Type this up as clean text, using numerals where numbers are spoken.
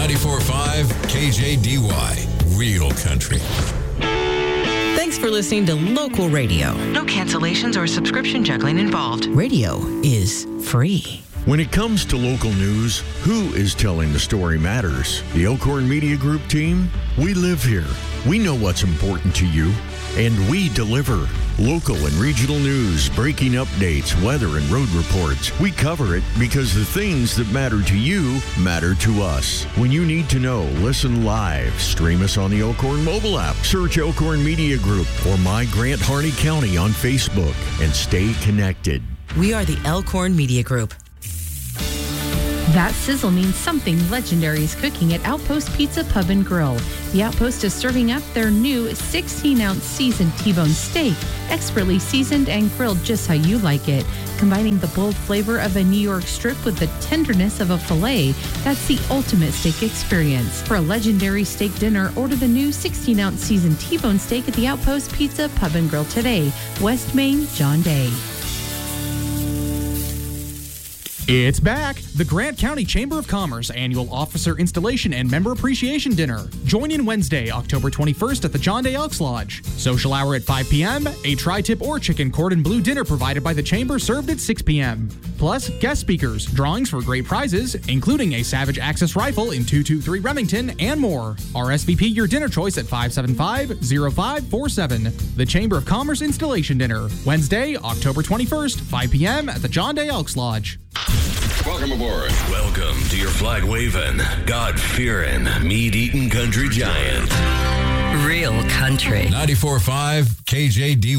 94.5 KJDY. Real country. Thanks for listening to local radio. No cancellations or subscription juggling involved. Radio is free. When it comes to local news, who is telling the story matters. The Elkhorn Media Group team, we live here. We know what's important to you, and we deliver. Local and regional news, breaking updates, weather, and road reports. We cover it because the things that matter to you matter to us. When you need to know, listen live. Stream us on the Elkhorn mobile app. Search Elkhorn Media Group or My Grant Harney County on Facebook and stay connected. We are the Elkhorn Media Group. That sizzle means something legendary is cooking at Outpost Pizza Pub and Grill. The Outpost is serving up their new 16-ounce seasoned T-bone steak, expertly seasoned and grilled just how you like it. Combining the bold flavor of a New York strip with the tenderness of a filet, that's the ultimate steak experience. For a legendary steak dinner, order the new 16-ounce seasoned T-bone steak at the Outpost Pizza Pub and Grill today. West Main, John Day. It's back! The Grant County Chamber of Commerce Annual Officer Installation and Member Appreciation Dinner. Join in Wednesday, October 21st at the John Day Elks Lodge. Social hour at 5 p.m., a tri-tip or chicken cordon bleu dinner provided by the Chamber served at 6 p.m. Plus, guest speakers, drawings for great prizes, including a Savage Access rifle in 223 Remington, and more. RSVP your dinner choice at 575-0547. The Chamber of Commerce Installation Dinner. Wednesday, October 21st, 5 p.m. at the John Day Elks Lodge. Welcome aboard. Welcome to your flag-waving, God-fearing, meat-eating country giant. Real country. 94.5 KJDY.